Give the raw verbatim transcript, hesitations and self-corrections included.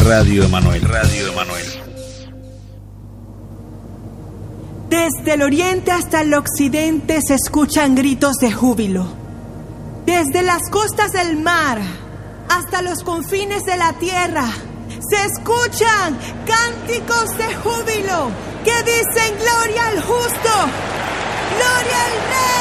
Radio Emanuel. Radio Emanuel. Desde el oriente hasta el occidente se escuchan gritos de júbilo. Desde las costas del mar hasta los confines de la tierra se escuchan cánticos de júbilo que dicen gloria al justo, gloria al Rey.